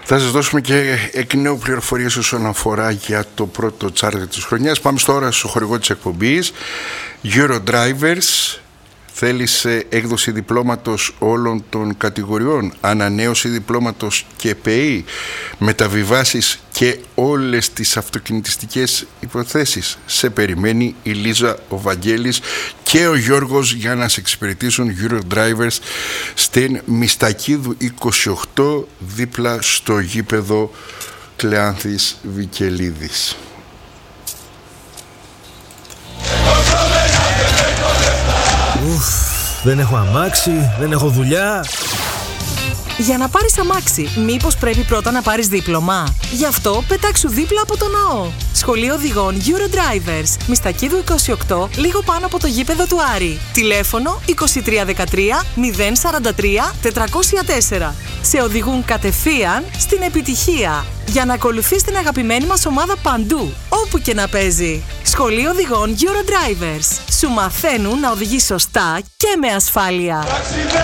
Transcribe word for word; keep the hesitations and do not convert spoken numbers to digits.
Θα σας δώσουμε και εκ νέου πληροφορίες όσον αφορά για το πρώτο τσάρτερ της χρονιάς. Πάμε τώρα στο χορηγό της εκπομπής. Eurodrivers θέλησε έκδοση διπλώματος όλων των κατηγοριών, ανανέωση διπλώματος και ΠΕΗ, μεταβιβάσεις και όλες τις αυτοκινητιστικές υποθέσεις. Σε περιμένει η Λίζα, ο Βαγγέλης και ο Γιώργος για να σε εξυπηρετήσουν. Eurodrivers στην Μιστακίδου είκοσι οκτώ, δίπλα στο γήπεδο Κλεάνθης Βικελίδης. Ουφ, δεν έχω αμάξι, δεν έχω δουλειά. Για να πάρεις αμάξι, μήπως πρέπει πρώτα να πάρεις δίπλωμα? Γι' αυτό πετάξου δίπλα από το ναό. Σχολείο Οδηγών Eurodrivers, Μιστακίδου είκοσι οκτώ, λίγο πάνω από το γήπεδο του Άρη. Τηλέφωνο είκοσι τρία δεκατρία μηδέν σαράντα τρία τετρακόσια τέσσερα. Σε οδηγούν κατευθείαν στην επιτυχία, για να ακολουθείς την αγαπημένη μας ομάδα παντού, όπου και να παίζει. Σχολείο Οδηγών Eurodrivers. Σου μαθαίνουν να οδηγείς σωστά και με ασφάλεια.